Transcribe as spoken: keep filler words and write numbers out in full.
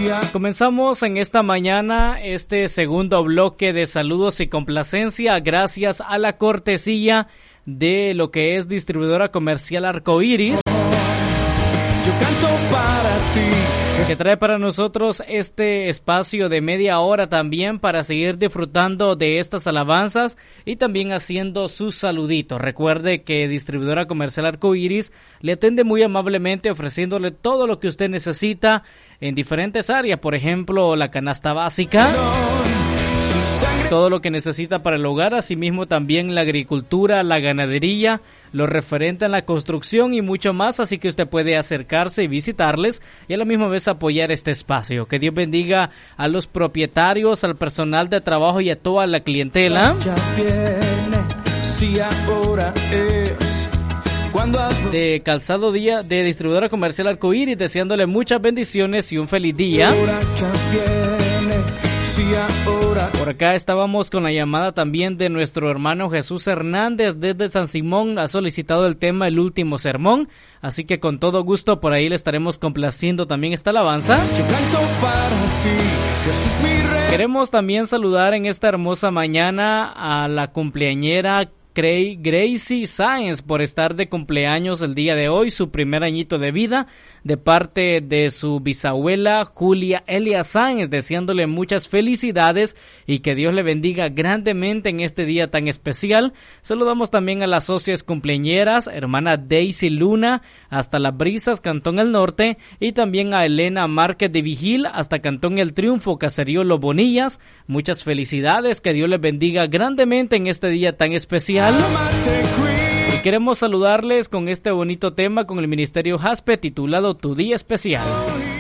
Comenzamos en esta mañana este segundo bloque de saludos y complacencia gracias a la cortesía de lo que es distribuidora comercial Arcoíris, Yo canto para ti, que trae para nosotros este espacio de media hora también para seguir disfrutando de estas alabanzas y también haciendo sus saluditos. Recuerde que distribuidora comercial Arcoíris le atiende muy amablemente ofreciéndole todo lo que usted necesita en diferentes áreas, por ejemplo la canasta básica, todo lo que necesita para el hogar, asimismo también la agricultura, la ganadería, lo referente a la construcción y mucho más, así que usted puede acercarse y visitarles y a la misma vez apoyar este espacio. Que Dios bendiga a los propietarios, al personal de trabajo y a toda la clientela. ya viene, si ahora es, cuando adoro, De Calzado Día de Distribuidora Comercial Arcoíris, deseándole muchas bendiciones y un feliz día. ya viene, si ahora Por acá estábamos con la llamada también de nuestro hermano Jesús Hernández desde San Simón. Ha solicitado el tema El Último Sermón, así que con todo gusto por ahí le estaremos complaciendo también esta alabanza. yo canto para ti, Jesús mi rey. Queremos también saludar en esta hermosa mañana a la cumpleañera Cray Gracie Sáenz por estar de cumpleaños el día de hoy, su primer añito de vida, de parte de su bisabuela Julia Elia Sáenz, deseándole muchas felicidades y que Dios le bendiga grandemente en este día tan especial. Saludamos también a las socias cumpleañeras, hermana Daisy Luna, hasta Las Brisas, Cantón El Norte, y también a Elena Márquez de Vigil, hasta Cantón El Triunfo, Caserío Los Bonillas. Muchas felicidades, que Dios les bendiga grandemente en este día tan especial. Y queremos saludarles con este bonito tema con el Ministerio Jaspe titulado Tu Día Especial.